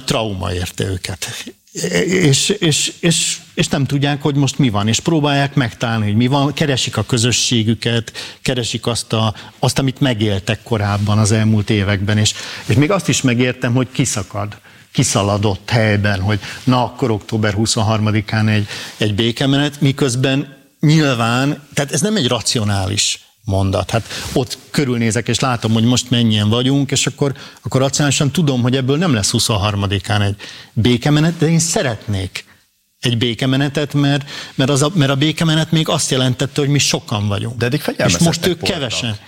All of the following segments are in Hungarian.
trauma érte őket. És nem tudják, hogy most mi van, és próbálják megtalálni, hogy mi van, keresik a közösségüket, keresik azt, amit megéltek korábban az elmúlt években, és még azt is megértem, hogy kiszaladott helyben, hogy na akkor október 23-án egy békemenet, miközben nyilván, tehát ez nem egy racionális mondat. Hát ott körülnézek, és látom, hogy most mennyien vagyunk, és akkor racionálisan tudom, hogy ebből nem lesz 23-án egy békemenet, de én szeretnék egy békemenetet, mert a békemenet még azt jelentette, hogy mi sokan vagyunk. De eddig és most ők kevesen.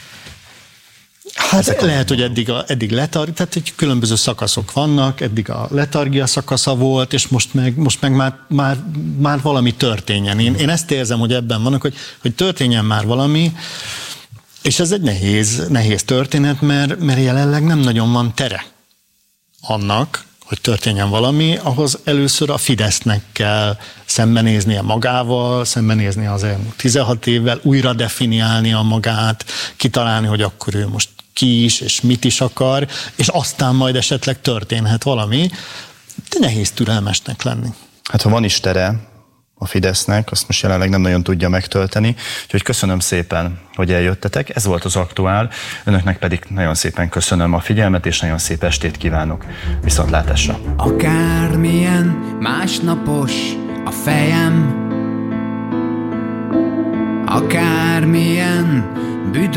Hát lehet, hogy eddig letargia, tehát hogy különböző szakaszok vannak, eddig a letargia szakasza volt, és most meg már valami történjen. Én ezt érzem, hogy ebben vannak, hogy történjen már valami, és ez egy nehéz történet, mert jelenleg nem nagyon van tere annak, hogy történjen valami, ahhoz először a Fidesznek kell szembenéznie magával, szembenéznie az elmúlt 16 évvel, újra definiálnia magát, kitalálni, hogy akkor ő most ki is, és mit is akar, és aztán majd esetleg történhet valami, de nehéz türelmesnek lenni. Hát ha van is tere a Fidesznek, azt most jelenleg nem nagyon tudja megtölteni, úgyhogy köszönöm szépen, hogy eljöttetek, ez volt az Aktuál, önöknek pedig nagyon szépen köszönöm a figyelmet, és nagyon szép estét kívánok, viszontlátásra. Akármilyen másnapos a fejem, akármilyen